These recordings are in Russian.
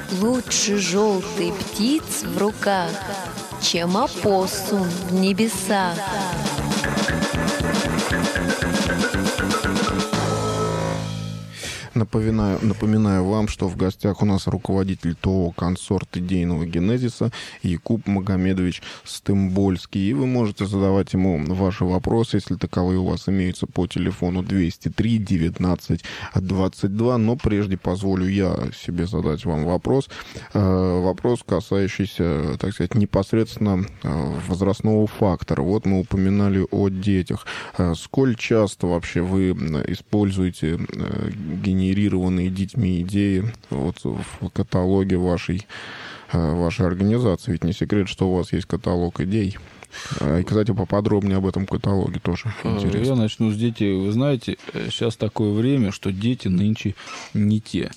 Лучше желтой птиц в руках, чем опоссум в небесах. Напоминаю вам, что в гостях у нас руководитель ТО «Консорт идейного генезиса» Якуб Магомедович Стымбольский. И вы можете задавать ему ваши вопросы, если таковые у вас имеются, по телефону 203 19 22. Но прежде позволю я себе задать вам вопрос. Вопрос, касающийся, так сказать, непосредственно возрастного фактора. Вот мы упоминали о детях. Сколь часто вообще вы используете генерированные детьми идеи вот в каталоге вашей организации? Ведь не секрет, что у вас есть каталог идей. И, кстати, поподробнее об этом каталоге тоже интересно. Я начну с детей. Вы знаете, сейчас такое время, что дети нынче не те.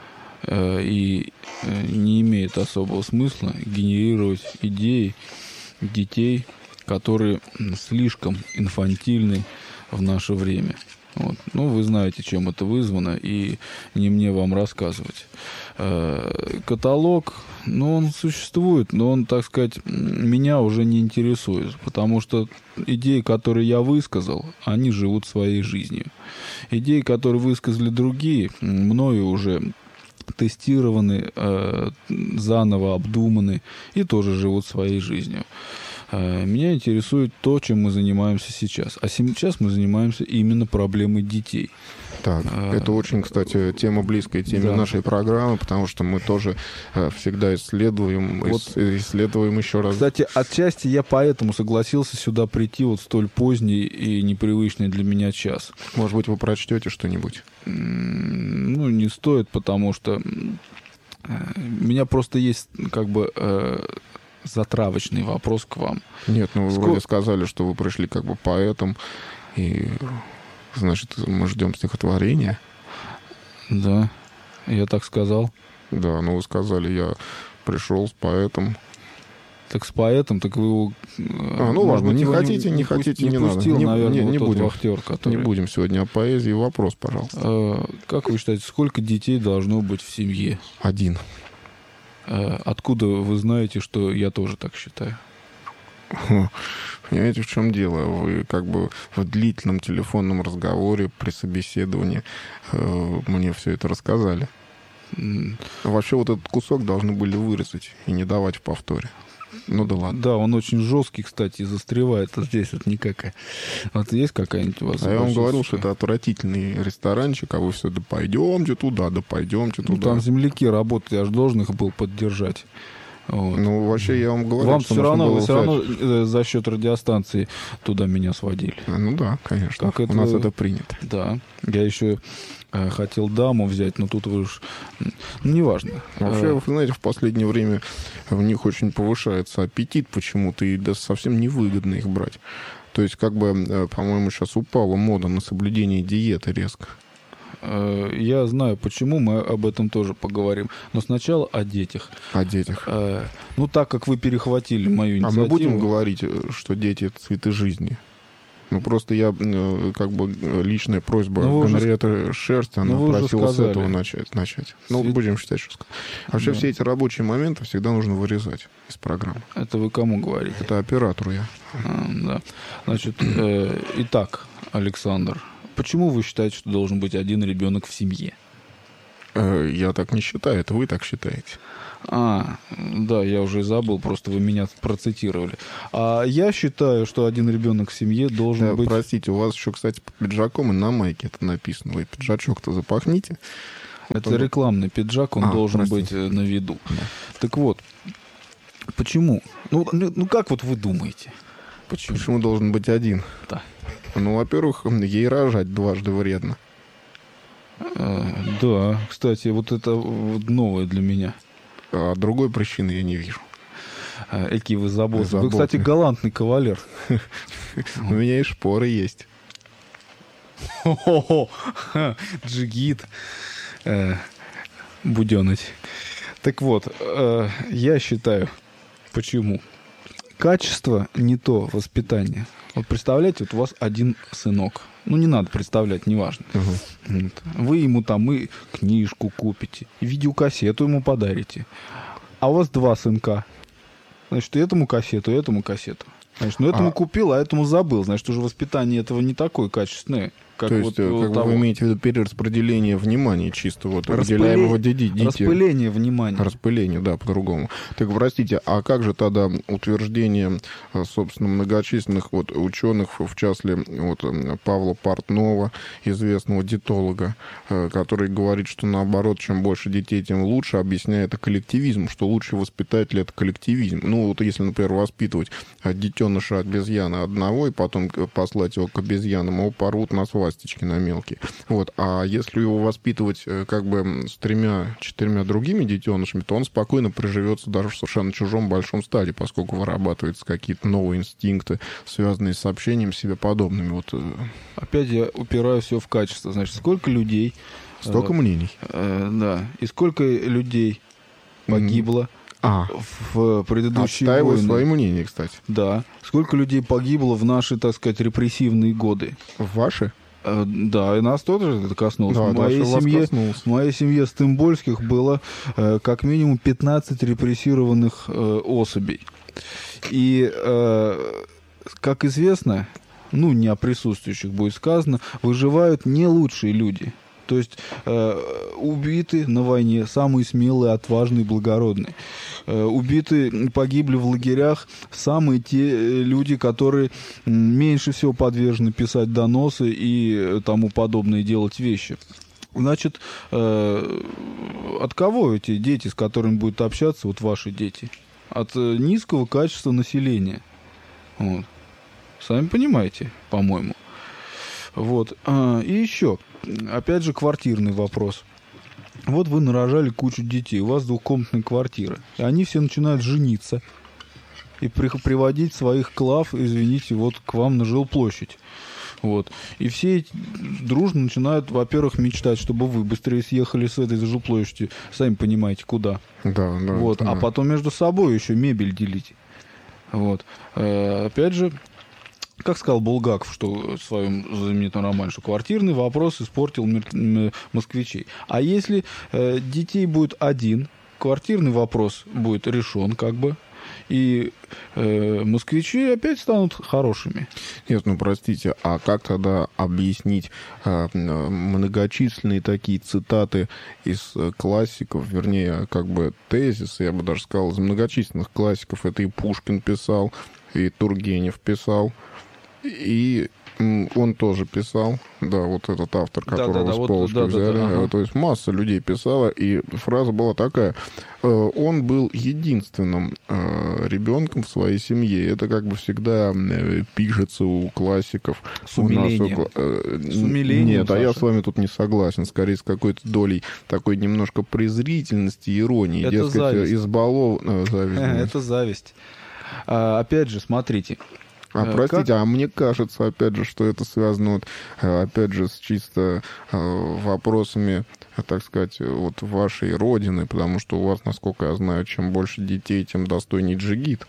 И не имеет особого смысла генерировать идеи детей, которые слишком инфантильны в наше время. Вот. Ну, вы знаете, чем это вызвано, и не мне вам рассказывать. Каталог, ну, он существует, но он, так сказать, меня уже не интересует, потому что идеи, которые я высказал, они живут своей жизнью. Идеи, которые высказали другие, мною уже тестированы, заново обдуманы и тоже живут своей жизнью. Меня интересует то, чем мы занимаемся сейчас. А сейчас мы занимаемся именно проблемой детей. Так, это очень, кстати, тема близкая теме нашей программы, потому что мы тоже всегда исследуем еще раз. Кстати, отчасти я поэтому согласился сюда прийти вот столь поздний и непривычный для меня час. Может быть, вы прочтете что-нибудь? Ну, не стоит, потому что у меня просто есть как бы затравочный вопрос к вам. Нет, ну вы вроде сказали, что вы пришли как бы поэтом, и значит, мы ждем стихотворения. Да, я так сказал. Да, ну вы сказали, я пришел с поэтом. Так с поэтом, так вы его... ну ладно, не хотите, не пустил, надо. Наверное, не будем, вахтер, который... Не будем сегодня о поэзии. Вопрос, пожалуйста. Как вы считаете, сколько детей должно быть в семье? 1. Откуда вы знаете, что я тоже так считаю? Понимаете, в чем дело? Вы как бы в длительном телефонном разговоре при собеседовании мне все это рассказали. Вообще вот этот кусок должны были вырезать и не давать в повторе. Ну да ладно. Да, он очень жесткий, кстати, и застревает. Вот здесь вот никакая. Вот есть какая-нибудь у вас? А я вам говорил, что это отвратительный ресторанчик, а вы все, да пойдемте туда, да пойдемте туда. Ну, там земляки работают, я же должен их был поддержать. Вот. Ну, вообще, я вам говорю, вам что все равно, вы все равно за счет радиостанции туда меня сводили. Ну да, конечно. Как у нас это принято. Да. Я еще хотел даму взять, но тут вы уж... Ну, неважно. Вообще, вы знаете, в последнее время в них очень повышается аппетит почему-то, и да, совсем невыгодно их брать. То есть, как бы, по-моему, сейчас упала мода на соблюдение диеты резко. Я знаю, почему, мы об этом тоже поговорим. Но сначала о детях. О детях. Ну, так как вы перехватили мою инициативу... А мы будем говорить, что дети — это цветы жизни? Ну, просто я, как бы, личная просьба Генриетты Шерсти, она просила с этого начать. Ну, будем считать, что сказать. Вообще, все эти рабочие моменты всегда нужно вырезать из программы. Это вы кому говорите? Это оператору я. Да. Значит, итак, Александр, почему вы считаете, что должен быть один ребенок в семье? Я так не считаю, это вы так считаете. Да, я уже забыл, просто вы меня процитировали. А я считаю, что один ребенок в семье должен быть... Простите, у вас еще, кстати, по пиджаком и на майке это написано. Вы пиджачок-то запахните. Это рекламный пиджак, он должен быть на виду. Да. Так вот, почему? Ну, как вот вы думаете? Почему должен быть один? Да. Ну, во-первых, ей рожать дважды вредно. Да, кстати, вот это новое для меня. А другой причины я не вижу. Какие вы заботливые. Вы, кстати, галантный кавалер. У меня и шпоры есть. Джигит. Будёныч. Так вот, я считаю, почему. качество не то воспитание. Вот представляете, вот у вас один сынок. Ну, не надо представлять, неважно. Вот. Вы ему там и книжку купите, и видеокассету ему подарите. А у вас 2 сынка. Значит, этому кассету, этому кассету. Значит, ну этому купил, а этому забыл. Значит, уже воспитание этого не такое качественное. Как то есть, вот, как вы имеете в виду перераспределение внимания чисто, вот, уделяемого детям. Распыление внимания. Распыление, да, по-другому. Так, простите, а как же тогда утверждение, собственно, многочисленных вот ученых, в частности, вот, Павла Портнова, известного диетолога, который говорит, что наоборот, чем больше детей, тем лучше, объясняя это коллективизм, что лучший воспитатель — это коллективизм. Ну, вот если, например, воспитывать детеныша обезьяны одного и потом послать его к обезьянам, его порвут на свастики, на мелкие. Вот. А если его воспитывать как бы с 3-4 другими детенышами, то он спокойно приживется даже в совершенно чужом большом стаде, поскольку вырабатываются какие-то новые инстинкты, связанные с общением с себе подобными. Вот. Опять я упираю все в качество. Значит, сколько людей... Столько мнений. Да. И сколько людей погибло в предыдущие отстаиваю войны. свои мнения, кстати. Да. Сколько людей погибло в наши, так сказать, репрессивные годы. Ваши? Да, и нас тоже это коснулось. Да, в моей семье Стымбольских было как минимум 15 репрессированных особей. И, как известно, ну, не о присутствующих будет сказано, выживают не лучшие люди. То есть убиты на войне самые смелые, отважные, благородные. Убиты, погибли в лагерях самые те люди, которые меньше всего подвержены писать доносы и тому подобное делать вещи. Значит, от кого эти дети, с которыми будут общаться, вот ваши дети? От низкого качества населения. Вот. Сами понимаете, по-моему. Вот. И еще, опять же, квартирный вопрос. Вот вы нарожали кучу детей, у вас двухкомнатная квартира, и они все начинают жениться и приводить своих клав, извините, вот к вам на жилплощадь. Вот. И все дружно начинают, во-первых, мечтать, чтобы вы быстрее съехали с этой жилплощади, сами понимаете, куда. Да, да. Вот. Да. А потом между собой еще мебель делить. Вот. Опять же, как сказал Булгаков, что в своем знаменитом романе, что квартирный вопрос испортил москвичей. А если детей будет один, квартирный вопрос будет решен, как бы, и москвичи опять станут хорошими. Нет, ну простите, а как тогда объяснить многочисленные такие цитаты из классиков, вернее, как бы тезисы, я бы даже сказал, из многочисленных классиков. Это и Пушкин писал, и Тургенев писал, и он тоже писал, да, вот этот автор, которого с полочки взяли. Ага. То есть масса людей писала, и фраза была такая: он был единственным ребенком в своей семье. Это как бы всегда пишется у классиков. С умилением. С умилением, нет, Саша. А я с вами тут не согласен. Скорее, с какой-то долей такой немножко презрительности, иронии. Это дескать, зависть. Зависть. Это зависть. Опять же, смотрите. Простите, а мне кажется, опять же, что это связано, вот, опять же, с чисто вопросами, так сказать, вот вашей родины, потому что у вас, насколько я знаю, чем больше детей, тем достойней джигит.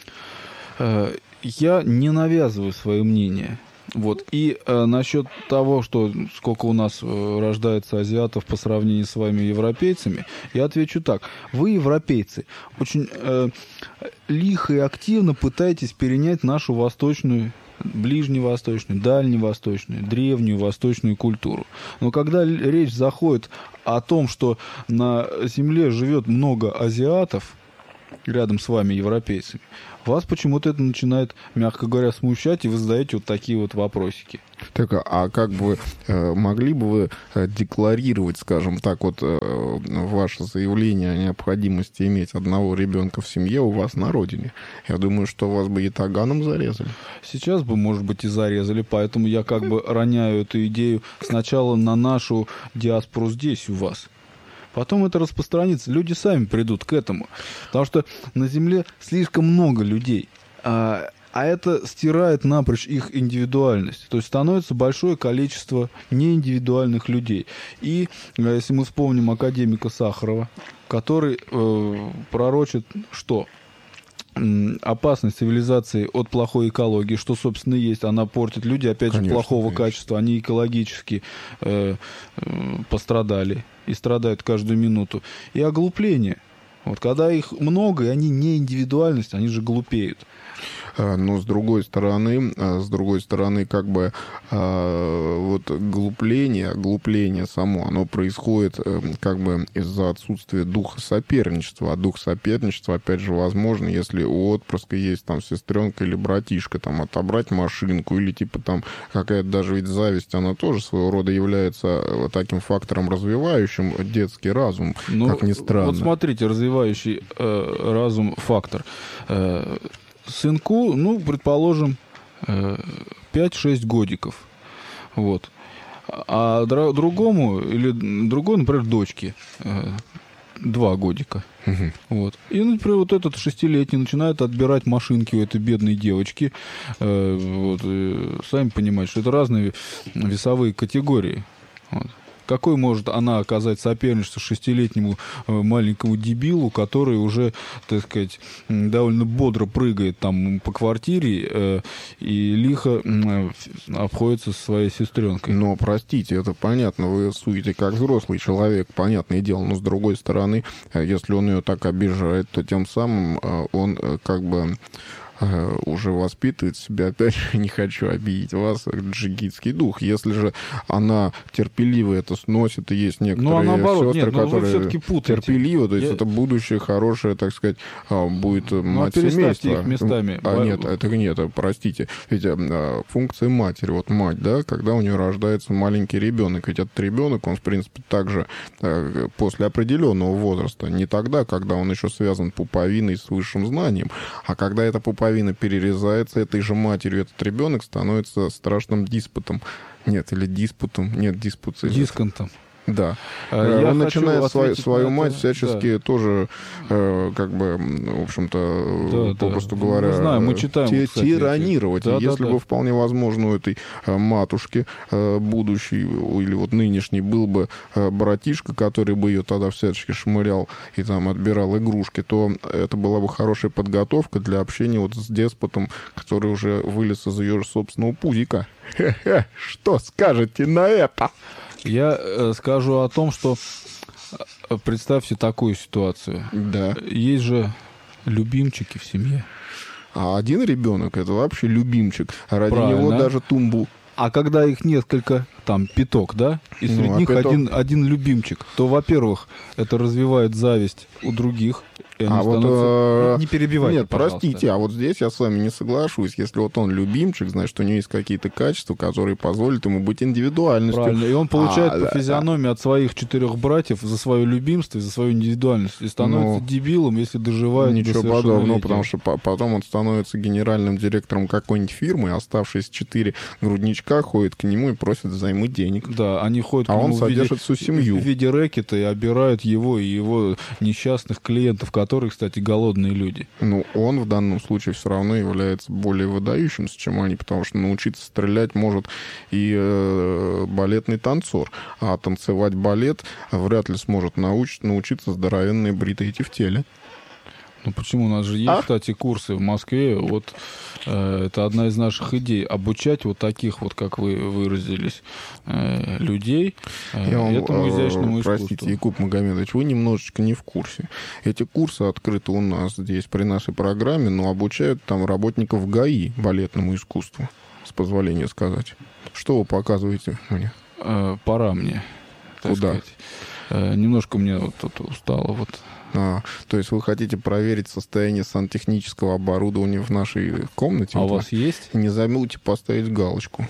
Я не навязываю свое мнение. Вот. И насчет того, что сколько у нас рождается азиатов по сравнению с вами европейцами, я отвечу так. Вы, европейцы, очень лихо и активно пытаетесь перенять нашу восточную, ближневосточную, дальневосточную, древнюю восточную культуру. Но когда речь заходит о том, что на Земле живет много азиатов, рядом с вами, европейцами, вас почему-то это начинает, мягко говоря, смущать, и вы задаете вот такие вот вопросики. Так, а как бы могли бы вы декларировать, скажем так, вот ваше заявление о необходимости иметь одного ребенка в семье у вас на родине? Я думаю, что вас бы ятаганом зарезали. Сейчас бы, может быть, и зарезали, поэтому я как бы роняю эту идею сначала на нашу диаспору здесь у вас. Потом это распространится, люди сами придут к этому. Потому что на Земле слишком много людей, а это стирает напрочь их индивидуальность. То есть становится большое количество неиндивидуальных людей. И если мы вспомним академика Сахарова, который пророчит, что опасность цивилизации от плохой экологии, что, собственно, есть. Она портит люди, опять же, плохого качества. Они экологически пострадали и страдают каждую минуту. И оглупление. Вот когда их много, и они не индивидуальность, они же глупеют. Но с другой стороны, как бы вот глупление само, оно происходит как бы из-за отсутствия духа соперничества. А дух соперничества, опять же, возможно, если у отпрыска есть там сестренка или братишка, там отобрать машинку или типа там какая-то даже ведь зависть, она тоже своего рода является вот таким фактором, развивающим детский разум, как ни странно. Вот смотрите, развивающий разум фактор. Сынку, ну, предположим, 5-6 годиков. Вот. А другому, например, дочке 2 годика. Угу. Вот. И, например, вот этот 6-летний начинает отбирать машинки у этой бедной девочки. Сами понимаете, что это разные весовые категории. Вот. Какой может она оказать соперничество 6-летнему маленькому дебилу, который уже, так сказать, довольно бодро прыгает там по квартире и лихо обходится со своей сестренкой? Но, простите, это понятно, вы судите как взрослый человек, понятное дело, но с другой стороны, если он ее так обижает, то тем самым он как бы уже воспитывает себя, опять же, не хочу обидеть вас, джигитский дух. Если же она терпеливо это сносит, и есть некоторые сестры, которые терпеливо, то есть это будущее хорошее, так сказать, будет мать семейства. Их местами. Нет, простите. Ведь функция матери, вот мать, да, когда у нее рождается маленький ребенок, ведь этот ребенок, он, в принципе, также после определенного возраста, не тогда, когда он еще связан пуповиной с высшим знанием, а когда эта пуповина перерезается этой же матерью, этот ребенок становится страшным диспутом. Дисконтом. Да. Он начинает свою мать всячески тоже, как бы, в общем-то, попросту говоря, мы читаем, тиранировать. Если бы вполне возможно у этой матушки будущей или вот нынешней был бы братишка, который бы ее тогда всячески шмырял и там отбирал игрушки, то это была бы хорошая подготовка для общения вот с деспотом, который уже вылез из ее собственного пузика. Что скажете на это? Я скажу о том, что представьте такую ситуацию. Да. Есть же любимчики в семье. А один ребенок — это вообще любимчик. Ради него даже тумбу. А когда их несколько, там, пяток, да, и среди них один любимчик, то, во-первых, это развивает зависть у других. Не перебивайте, Нет, простите, а вот здесь я с вами не соглашусь. Если вот он любимчик, значит, у него есть какие-то качества, которые позволят ему быть индивидуальностью. Правильно, и он получает по физиономии от своих 4 братьев за свое любимство и за свою индивидуальность. И становится дебилом, если доживает до совершеннолетия. Ничего подобного, потому что потом он становится генеральным директором какой-нибудь фирмы, и оставшиеся 4 грудничка ходят к нему и просят взаймы денег. Да, они ходят к нему он содержит всю семью. в виде рэкета и обирают его и его несчастных клиентов, которые, кстати, голодные люди. Ну, он в данном случае все равно является более выдающимся, чем они, потому что научиться стрелять может и балетный танцор, а танцевать балет вряд ли сможет научиться здоровенные бритые тефтели. Ну почему? У нас же есть, кстати, курсы в Москве. Вот это одна из наших идей. Обучать вот таких вот, как вы выразились, людей этому изящному искусству. Простите, Якуб Магомедович, вы немножечко не в курсе. Эти курсы открыты у нас здесь при нашей программе, но обучают там работников ГАИ балетному искусству, с позволения сказать. Что вы показываете мне? Пора мне. Куда? Немножко мне вот тут устало вот. То есть вы хотите проверить состояние сантехнического оборудования в нашей комнате? А у вас есть? Не забудьте поставить галочку.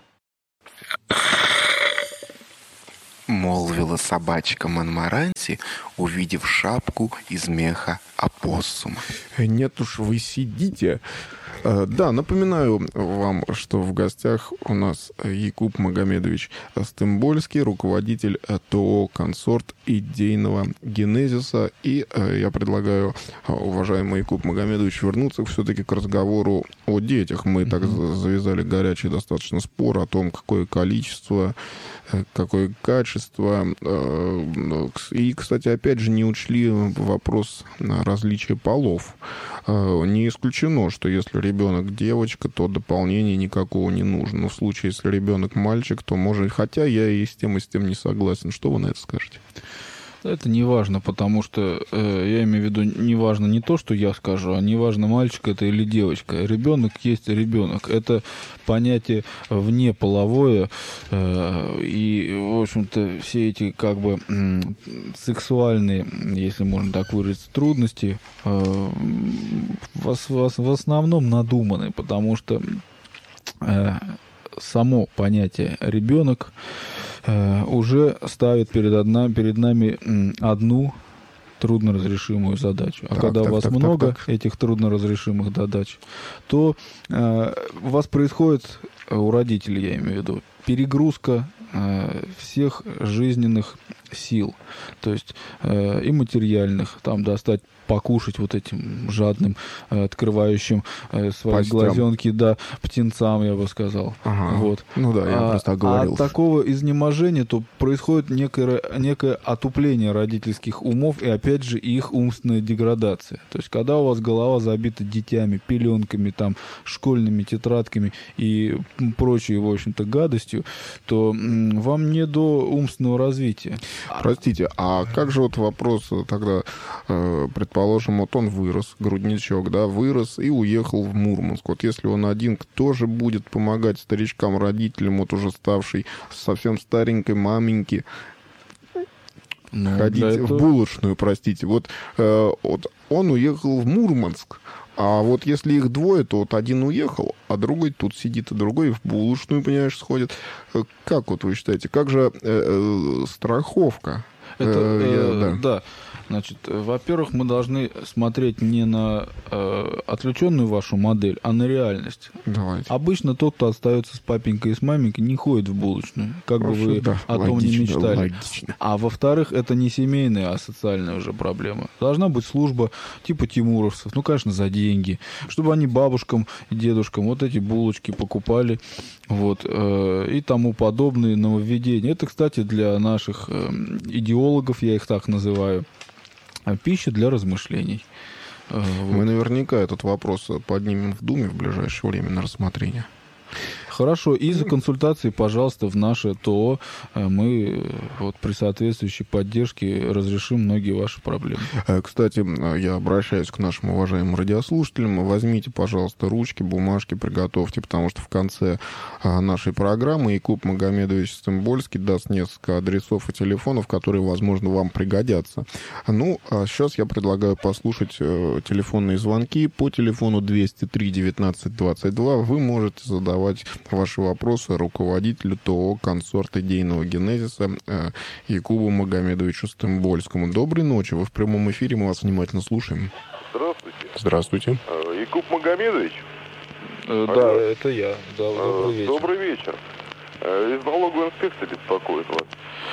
Молвила собачка Монморанси, увидев шапку из меха опоссума. Нет уж, вы сидите. Да, напоминаю вам, что в гостях у нас Якуб Магомедович Стымбольский, руководитель ТО «Консорт идейного генезиса». И я предлагаю, уважаемый Якуб Магомедович, вернуться все-таки к разговору о детях. Мы так завязали горячий достаточно спор о том, какое количество, какое качество. И, кстати, опять же, не учли вопрос различия полов. Не исключено, что если ребенок девочка, то дополнения никакого не нужно. Но в случае, если ребенок мальчик, то может... Хотя я и с тем не согласен. Что вы на это скажете? Это не важно, потому что я имею в виду, не важно не то, что я скажу, а не важно, мальчик это или девочка. Ребенок есть ребенок. Это понятие внеполовое. И, в общем-то, все эти как бы сексуальные, если можно так выразиться, трудности в основном надуманы, потому что само понятие «ребенок» уже ставит перед нами одну трудноразрешимую задачу. А когда у вас много этих трудноразрешимых задач, то у вас происходит, у родителей, я имею в виду, перегрузка всех жизненных сил, то есть и материальных, там достать покушать вот этим жадным, открывающим свои Пастям. Глазенки, да, птенцам, я бы сказал. Ага. Вот. Ну да, я просто оговорился. От такого изнеможения то происходит некое отупление родительских умов и, опять же, их умственная деградация. То есть, когда у вас голова забита детьми, пеленками, там, школьными тетрадками и прочей, в общем-то, гадостью, то вам не до умственного развития. Простите, а как же вот вопрос тогда, предположим, вот он вырос, грудничок, да, вырос и уехал в Мурманск. Вот если он один, кто же будет помогать старичкам, родителям, вот уже ставшей совсем старенькой маменьке, ходить в булочную, простите. Вот он уехал в Мурманск. А вот если их двое, то вот один уехал, а другой тут сидит, а другой в булочную, понимаешь, сходит. Как вот вы считаете, как же страховка? Да. Значит, во-первых, мы должны смотреть не на отвлеченную вашу модель, а на реальность. Давайте. Обычно тот, кто остается с папенькой и с маменькой, не ходит в булочную, как бы вы о том не мечтали. Логично. А во-вторых, это не семейная, а социальная уже проблема. Должна быть служба типа тимуровцев, ну, конечно, за деньги, чтобы они бабушкам и дедушкам вот эти булочки покупали, вот, и тому подобные нововведения. Это, кстати, для наших идеологов, я их так называю, пища для размышлений. Мы наверняка этот вопрос поднимем в Думе в ближайшее время на рассмотрение. Хорошо, и за консультацией, пожалуйста, в наше ТО мы вот при соответствующей поддержке разрешим многие ваши проблемы. Кстати, я обращаюсь к нашим уважаемым радиослушателям. Возьмите, пожалуйста, ручки, бумажки, приготовьте, потому что в конце нашей программы Якуб Магомедович Стымбольский даст несколько адресов и телефонов, которые, возможно, вам пригодятся. Ну, а сейчас я предлагаю послушать телефонные звонки по телефону 203 19 22. Вы можете задавать ваши вопросы руководителю ТО «Консорт идейного генезиса» Якубу Магомедовичу Стымбольскому. Доброй ночи, вы в прямом эфире, мы вас внимательно слушаем. Здравствуйте. Здравствуйте. Якуб Магомедович? Да, это я. Да, добрый вечер. Добрый вечер. Из налоговой инспекции беспокоит вас.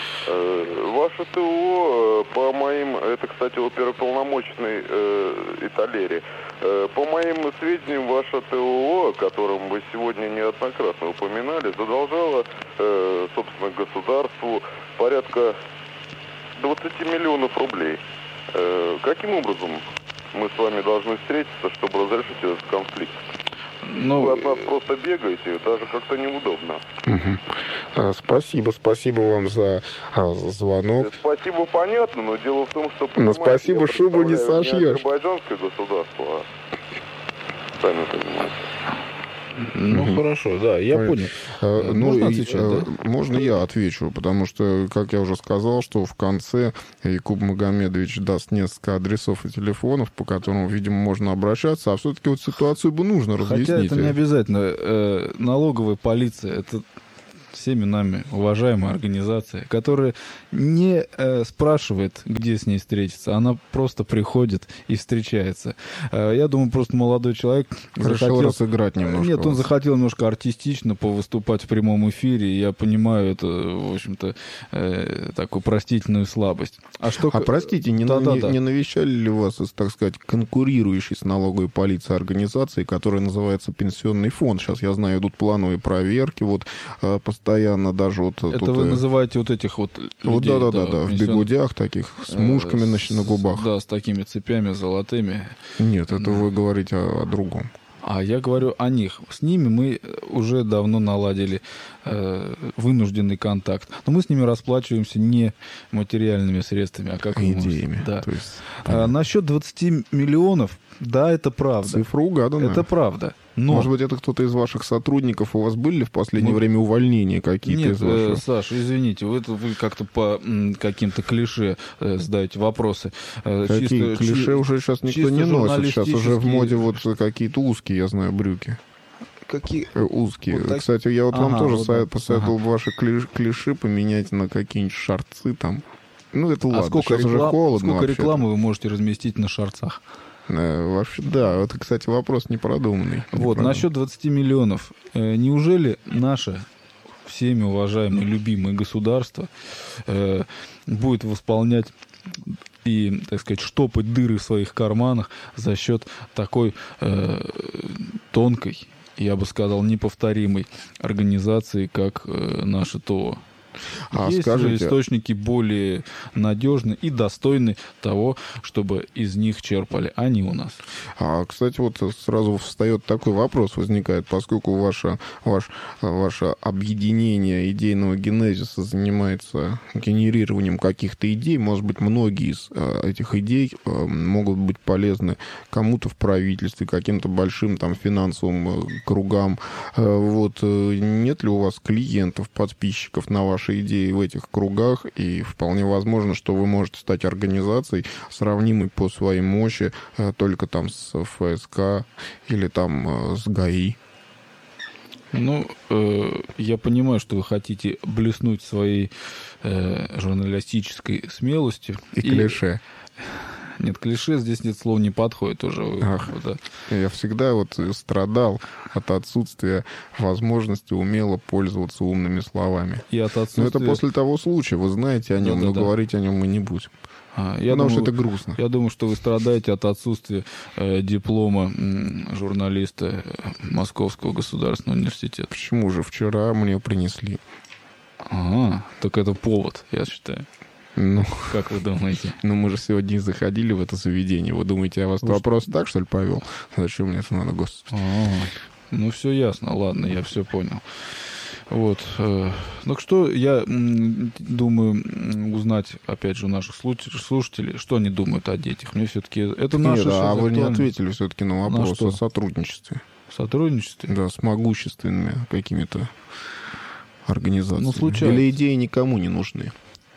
Ваше ТО, по моим, это, кстати, оперуполномоченный Италери, по моим сведениям, ваше ТО, о котором вы сегодня неоднократно упоминали, задолжало, собственно, государству порядка 20 миллионов рублей. Каким образом мы с вами должны встретиться, чтобы разрешить этот конфликт? Вы от нас просто бегаете, даже как-то неудобно. Спасибо вам за звонок. Спасибо, понятно, но дело в том, что... Но спасибо, шубу не сошьешь. Не азербайджанское государство, а сами понимаете. Ну, хорошо, да, я понял. Можно отвечать, да? Можно я отвечу, потому что, как я уже сказал, что в конце Якуб Магомедович даст несколько адресов и телефонов, по которым, видимо, можно обращаться, а все-таки вот ситуацию бы нужно разъяснить. Хотя это не обязательно. Налоговая полиция, это всеми нами уважаемая организация, которая не спрашивает, где с ней встретиться, она просто приходит и встречается. Я думаю, просто молодой человек Решил разыграть немножко. Нет, он вас. захотел немножко артистично повыступать в прямом эфире, и я понимаю это, в общем-то, такую простительную слабость. Простите, не навещали ли вас, так сказать, конкурирующей с налоговой полицией организации, которая называется Пенсионный фонд? Сейчас, я знаю, идут плановые проверки, вот постоянно даже вот... Это тут, вы называете вот этих вот людей? Вот да, в бегудях таких, с мушками на губах. Да, с такими цепями золотыми. Нет, это вы говорите о другом. А я говорю о них. С ними мы уже давно наладили вынужденный контакт. Но мы с ними расплачиваемся не материальными средствами, а как идеями. Да. То есть, насчет 20 миллионов, да, это правда. Цифра угадана. Это правда. Но... Может быть, это кто-то из ваших сотрудников? У вас были в последнее время увольнения какие-то Нет, из ваших? Саша, извините, вы как-то по каким-то клише задаете вопросы. Какие клише уже сейчас никто не носит. Сейчас уже в моде вот какие-то узкие, я знаю, брюки. Какие? Узкие. Вот так... Кстати, я вот вам тоже вот посоветовал ваши клиши поменять на какие-нибудь шорцы там. Ну, это ладно, сколько сейчас уже холодно. Сколько рекламы вы можете разместить на шорцах? Вообще, да, это, кстати, вопрос непродуманный. Вот, насчет 20 миллионов. Неужели наше всеми уважаемое, любимое государство будет восполнять и, так сказать, штопать дыры в своих карманах за счет такой тонкой, я бы сказал, неповторимой организации, как наше ТО? Есть же источники более надежны и достойны того, чтобы из них черпали, а не у нас. Кстати, вот сразу встает такой вопрос, возникает, поскольку ваше объединение идейного генезиса занимается генерированием каких-то идей, может быть, многие из этих идей могут быть полезны кому-то в правительстве, каким-то большим там финансовым кругам. Вот нет ли у вас клиентов, подписчиков на ваши идеи в этих кругах, и вполне возможно, что вы можете стать организацией, сравнимой по своей мощи только там с ФСК или там с ГАИ. Ну, я понимаю, что вы хотите блеснуть своей журналистической смелостью. И клише. Нет, клише здесь нет слова, не подходит уже. Да. Я всегда вот страдал от отсутствия возможности умело пользоваться умными словами. И от отсутствия... Но это после того случая, вы знаете о нем, но говорить о нем мы не будем. Потому что это грустно. Я думаю, что вы страдаете от отсутствия диплома журналиста Московского государственного университета. Почему же? Вчера мне принесли. Так это повод, я считаю. Ну, как вы думаете? Ну, мы же сегодня не заходили в это заведение. Вы думаете, я вас туда просто так, что ли, повел? Зачем мне это надо, господи? Ну, все ясно. Ладно, я все понял. Вот. Ну, что я думаю узнать, опять же, у наших слушателей, что они думают о детях. Мне все-таки... Это наше... Нет, а вы не ответили все-таки на вопрос о сотрудничестве. Сотрудничестве? Да, с могущественными какими-то организациями. Ну, случайно. Или идеи никому не нужны?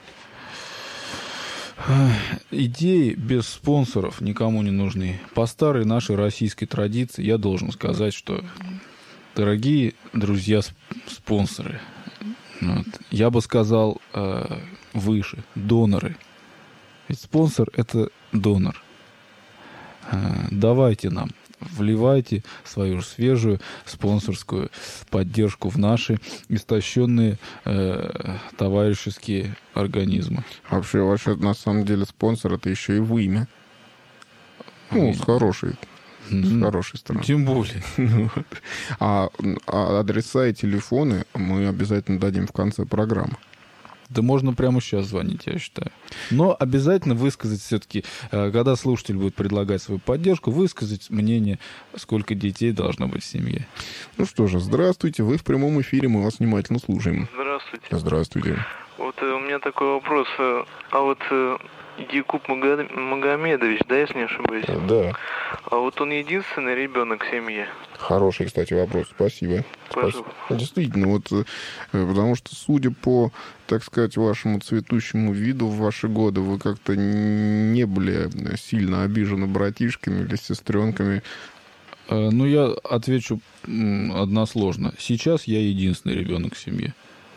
Идеи без спонсоров никому не нужны. По старой нашей российской традиции я должен сказать, что, дорогие друзья-спонсоры, вот, я бы сказал выше, доноры. Ведь спонсор — это донор. Давайте нам, вливайте свою свежую спонсорскую поддержку в наши истощенные товарищеские организмы. Вообще, на самом деле, спонсор — это еще и вымя. Ну, с хорошей стороны. Тем более. А адреса и телефоны мы обязательно дадим в конце программы. Да можно прямо сейчас звонить, я считаю. Но обязательно высказать все-таки, когда слушатель будет предлагать свою поддержку, высказать мнение, сколько детей должно быть в семье. Ну что же, здравствуйте, вы в прямом эфире, мы вас внимательно слушаем. Здравствуйте. Здравствуйте. Вот у меня такой вопрос. А вот Якуб Магомедович, да, если не ошибаюсь? Да. А вот он единственный ребенок в семье? Хороший, кстати, вопрос. Спасибо. Пожалуйста. Действительно, вот потому что, судя по, так сказать, вашему цветущему виду в ваши годы, вы как-то не были сильно обижены братишками или сестренками. Ну, я отвечу односложно. Сейчас я единственный ребенок в семье.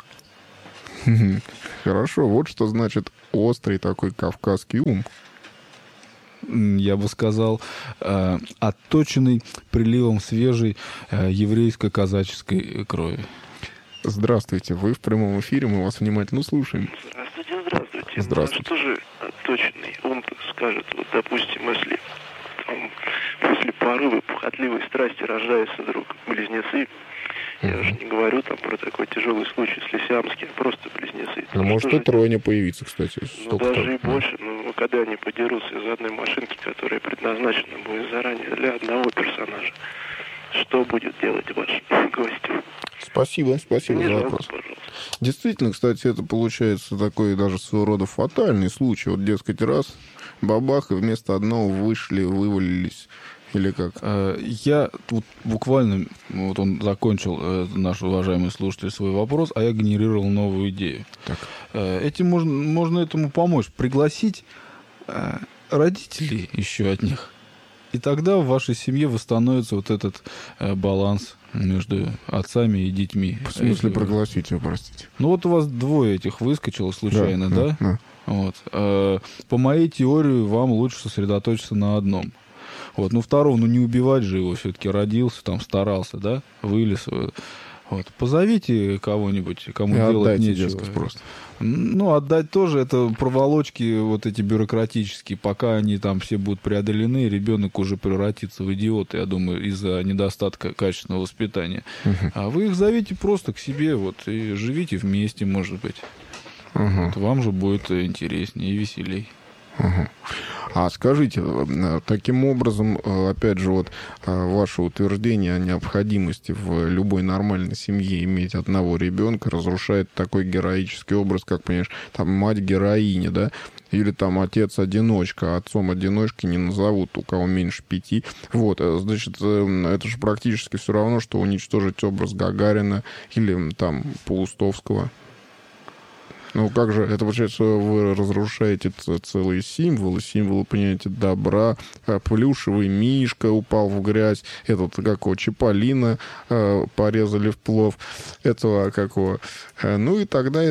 Хорошо, вот что значит острый такой кавказский ум. Я бы сказал, отточенный приливом свежей еврейско-казаческой крови. Здравствуйте, вы в прямом эфире, мы вас внимательно слушаем. Здравствуйте. Здравствуйте. Ну, что же точный ум скажет, вот, допустим, если там, после порыва похотливой страсти рождаются вдруг близнецы, я же не говорю там про такой тяжелый случай с Лисянским, просто близнецы. Ну, может и тройня появиться, кстати. Ну, даже и больше, когда они подерутся из одной машинки, которая предназначена будет заранее для одного персонажа, что будет делать ваш гость? Спасибо за вопрос. Пожалуйста. Действительно, кстати, это получается такой даже своего рода фатальный случай. Вот, дескать, раз, бабах, и вместо одного вывалились. Или как? Я тут буквально, вот он закончил, наш уважаемый слушатель, свой вопрос, а я генерировал новую идею. Так. Этим можно этому помочь. Пригласить родителей еще от них. И тогда в вашей семье восстановится вот этот баланс между отцами и детьми. В смысле пригласить его, простите? Ну вот у вас двое этих выскочило случайно, да? Да. Вот. По моей теории, вам лучше сосредоточиться на одном. Вот. Ну, второго, не убивать же его, все-таки родился, там, старался, да, вылез. Вот. Позовите кого-нибудь, кому и делать нечего. Просто. Ну, отдать тоже, это проволочки вот эти бюрократические. Пока они там все будут преодолены, ребенок уже превратится в идиота, я думаю, из-за недостатка качественного воспитания. А вы их зовите просто к себе, вот, и живите вместе, может быть. Вот, вам же будет интереснее и веселей. А скажите, таким образом, опять же, вот ваше утверждение о необходимости в любой нормальной семье иметь одного ребенка разрушает такой героический образ, как, понимаешь, там мать-героиня, да, или там отец-одиночка, отцом-одиночки не назовут, у кого меньше 5. Вот, значит, это же практически все равно, что уничтожить образ Гагарина или там Паустовского. Ну, как же, это, получается, вы разрушаете целые символы, понимаете, добра. Плюшевый мишка упал в грязь, этот, какого, Чиполлино порезали в плов, этого, какого, ну, и так далее,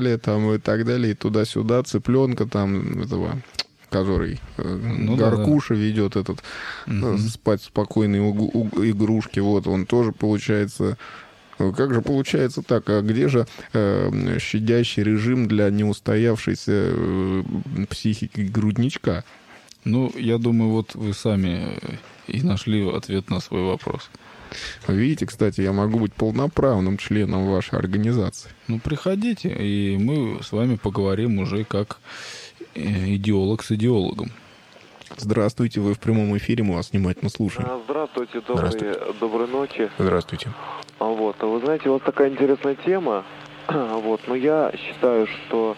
и туда-сюда, цыпленка там, этого, который Гаркуша ведет, этот, спать спокойные игрушки, вот, он тоже, получается... Как же получается так? А где же щадящий режим для неустоявшейся психики грудничка? Ну, я думаю, вот вы сами и нашли ответ на свой вопрос. Видите, кстати, я могу быть полноправным членом вашей организации. Ну, приходите, и мы с вами поговорим уже как идеолог с идеологом. Здравствуйте, вы в прямом эфире, мы вас внимательно слушаем. Здравствуйте, доброй ночи. Здравствуйте. Вот, а вы знаете, вот такая интересная тема. Вот, но я считаю, что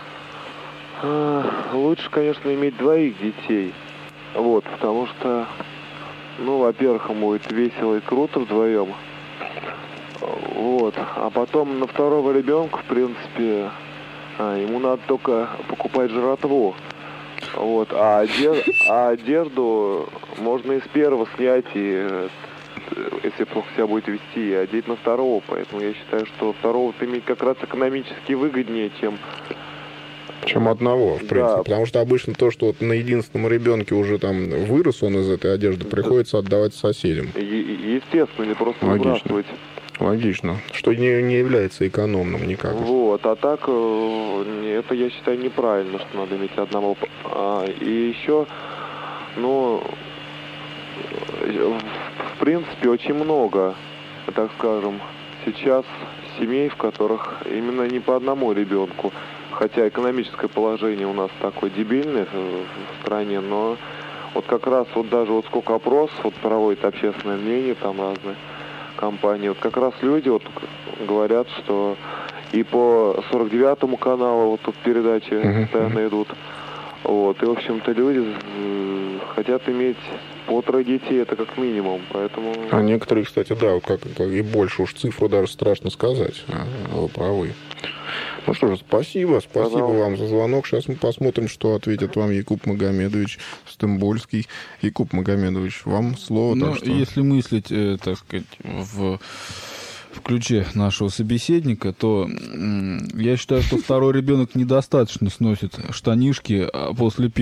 лучше, конечно, иметь двоих детей. Вот, потому что, ну, во-первых, им будет весело и круто вдвоем. Вот, а потом на второго ребенка, в принципе, ему надо только покупать жратву. Вот, а одежду можно из первого снять, и если плохо себя будет вести, и одеть на второго. Поэтому я считаю, что второго-то иметь как раз экономически выгоднее, чем одного, в принципе. Да. Потому что обычно то, что вот на единственном ребенке уже там вырос он из этой одежды, приходится отдавать соседям. Естественно, не просто выбрасывать. Логично. Что не является экономным никак. Вот, а так, это я считаю неправильно, что надо иметь одного. И еще, ну, в принципе, очень много, так скажем, сейчас семей, в которых именно не по одному ребенку. Хотя экономическое положение у нас такое дебильное в стране, но вот как раз вот даже вот сколько опросов вот проводит общественное мнение, там разные компании, вот как раз люди вот говорят, что и по 49-му каналу вот тут передачи постоянно идут. Вот, и, в общем-то, люди хотят иметь по 3 детей, это как минимум, поэтому... А некоторые, кстати, да, вот как и больше, уж цифру даже страшно сказать, вы правы. Ну что же, спасибо вам за звонок. Сейчас мы посмотрим, что ответит вам Якуб Магомедович Стымбольский. Якуб Магомедович, вам слово. Ну, если мыслить, так сказать, в в ключе нашего собеседника, то я считаю, что второй ребенок недостаточно сносит штанишки после